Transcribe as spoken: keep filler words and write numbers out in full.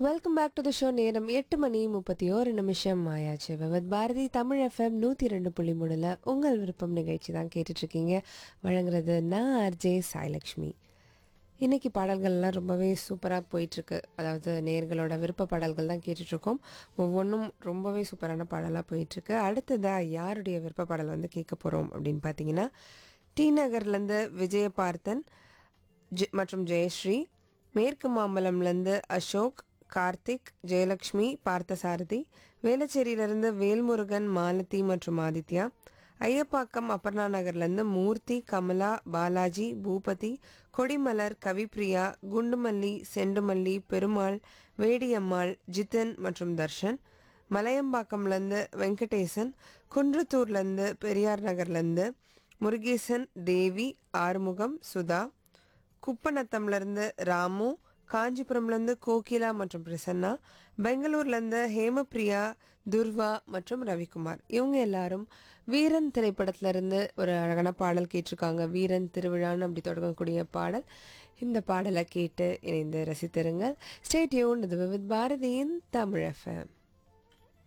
Welcome back to the show. நேரம் எட்டு மணி முப்பத்தி ஓரு நிமிஷம் ஆயாச்சு. விவத் பாரதி தமிழ் எஃப்எம் நூற்றி ரெண்டு புள்ளி மூணுல உங்கள் விருப்பம் நிகழ்ச்சி தான் கேட்டுட்ருக்கீங்க. வழங்குறது நான் ஆர்ஜே சாய்லக்ஷ்மி. இன்றைக்கி பாடல்கள்லாம் ரொம்பவே சூப்பராக போயிட்டுருக்கு. அதாவது நேர்களோட விருப்ப பாடல்கள் தான் கேட்டுட்ருக்கோம். ஒவ்வொன்றும் ரொம்பவே சூப்பரான பாடலாக போயிட்டுருக்கு. அடுத்ததாக யாருடைய விருப்ப பாடல் வந்து கேட்க போகிறோம் அப்படின்னு பார்த்தீங்கன்னா, டி நகர்லேருந்து விஜயபார்த்தன் ஜெ மற்றும் ஜெயஸ்ரீ, மேற்கு மாம்பலம்லேருந்து அசோக், கார்த்திக், ஜெயலக்ஷ்மி, பார்த்தசாரதி, வேளச்சேரியிலேருந்து வேல்முருகன், மாலதி மற்றும் ஆதித்யா, ஐயப்பாக்கம் அப்பர்ணா நகர்லேருந்து மூர்த்தி, கமலா, பாலாஜி, பூபதி, கொடிமலர், கவிப்ரியா, குண்டுமல்லி, செண்டுமல்லி, பெருமாள், வேடியம்மாள், ஜித்தன் மற்றும் தர்ஷன், மலையம்பாக்கம்லேருந்து வெங்கடேசன், குன்றத்தூர்லேருந்து பெரியார் நகர்லேருந்து முருகேசன், தேவி, ஆறுமுகம், சுதா, குப்பநத்தம்லேருந்து ராமு, காஞ்சிபுரம்லேருந்து கோகிலா மற்றும் பிரசன்னா, பெங்களூர்லேருந்து ஹேமபிரியா, துர்வா மற்றும் ரவிக்குமார். இவங்க எல்லாரும் வீரன் திரைப்படத்திலிருந்து ஒரு அழகான பாடல் கேட்டிருக்காங்க. வீரன் திருவிழான்னு அப்படி தொடங்கக்கூடிய பாடல். இந்த பாடலை கேட்டு இணைந்து ரசித்திருங்கள். Stay tune. இது வித் பாரதியின் தமிழ் எஃப்எம்.